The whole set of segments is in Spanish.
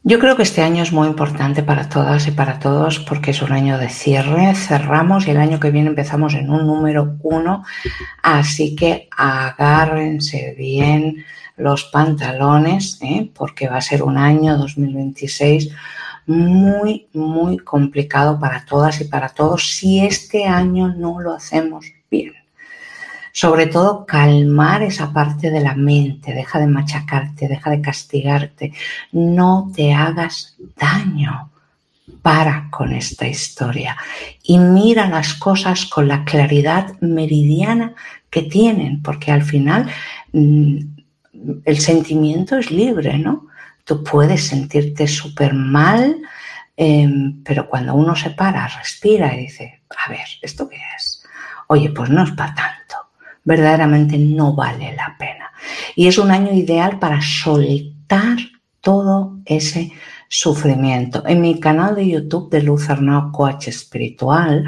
Yo creo que este año es muy importante para todas y para todos porque es un año de cierre, cerramos y el año que viene empezamos en un número 1, así que agárrense bien los pantalones, porque va a ser un año 2026 muy, muy complicado para todas y para todos si este año no lo hacemos bien. Sobre todo, calmar esa parte de la mente, deja de machacarte, deja de castigarte, no te hagas daño. Para con esta historia y mira las cosas con la claridad meridiana que tienen, porque al final el sentimiento es libre, ¿no? Tú puedes sentirte súper mal, pero cuando uno se para, respira y dice, a ver, ¿esto qué es? Oye, pues no es para tanto. Verdaderamente no vale la pena. Y es un año ideal para soltar todo ese sufrimiento. En mi canal de YouTube de Luz Arnau, Coach Espiritual,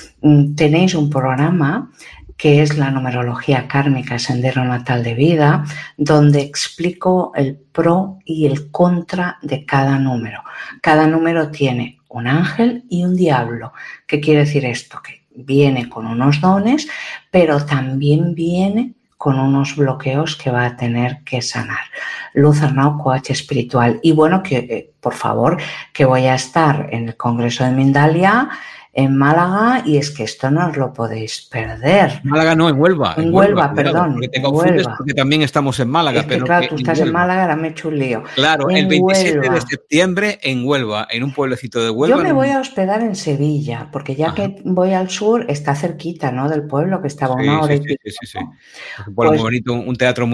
tenéis un programa que es la numerología kármica, Sendero Natal de Vida, donde explico el pro y el contra de cada número. Cada número tiene un ángel y un diablo. ¿Qué quiere decir esto? Que viene con unos dones, pero también viene con unos bloqueos que va a tener que sanar. Luz Arnau, Coach Espiritual. Y bueno, que por favor, que voy a estar en el Congreso de Mindalia en Málaga y es que esto no os lo podéis perder. Málaga no, en Huelva. En Huelva, perdón. Porque te confundes porque también estamos en Málaga. Es que pero claro, tú estás en Málaga, ahora me he hecho un lío. Claro, el 27 de septiembre en Huelva, en un pueblecito de Huelva. Yo me voy a hospedar en Sevilla, porque ya que voy al sur, está cerquita, ¿no? Del pueblo, que estaba una hora y pico. Sí. Es un pueblo muy bonito, un teatro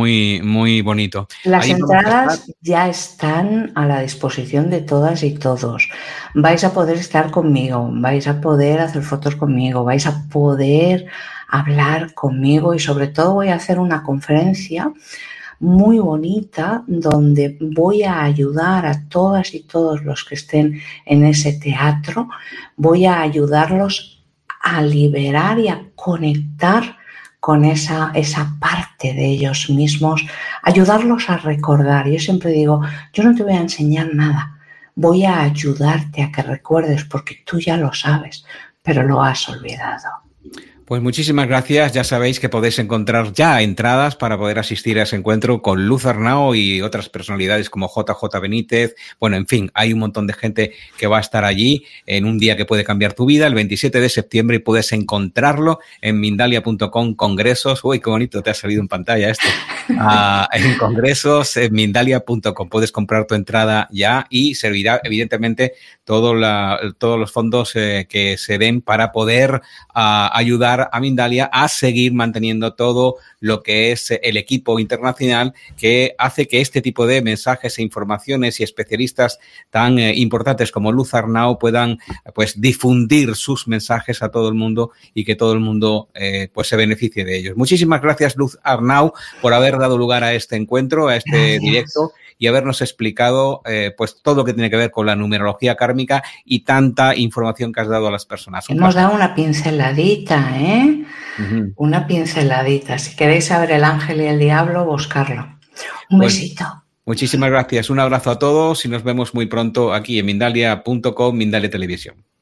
muy bonito. Las entradas ya están a la disposición de todas y todos. Vais a poder estar conmigo, vais a poder hacer fotos conmigo, vais a poder hablar conmigo y sobre todo voy a hacer una conferencia muy bonita donde voy a ayudar a todas y todos los que estén en ese teatro, voy a ayudarlos a liberar y a conectar con esa parte de ellos mismos, ayudarlos a recordar. Yo siempre digo, yo no te voy a enseñar nada, voy a ayudarte a que recuerdes porque tú ya lo sabes, pero lo has olvidado. Pues muchísimas gracias. Ya sabéis que podéis encontrar ya entradas para poder asistir a ese encuentro con Luz Arnau y otras personalidades como JJ Benítez. Bueno, en fin, hay un montón de gente que va a estar allí en un día que puede cambiar tu vida, el 27 de septiembre, y puedes encontrarlo en Mindalia.com, congresos. Uy, qué bonito te ha salido en pantalla esto. En congresos, en Mindalia.com. Puedes comprar tu entrada ya y servirá, evidentemente, todos los fondos que se den para poder ayudar a Mindalia a seguir manteniendo todo lo que es el equipo internacional que hace que este tipo de mensajes e informaciones y especialistas tan importantes como Luz Arnau puedan pues difundir sus mensajes a todo el mundo y que todo el mundo pues se beneficie de ellos. Muchísimas gracias, Luz Arnau, por haber dado lugar a este encuentro, a este directo y habernos explicado pues todo lo que tiene que ver con la numerología kármica y tanta información que has dado a las personas. Hemos dado una pinceladita, Una pinceladita. Si queréis saber el ángel y el diablo, buscarlo. Un besito. Muchísimas gracias. Un abrazo a todos y nos vemos muy pronto aquí en Mindalia.com, Mindalia Televisión.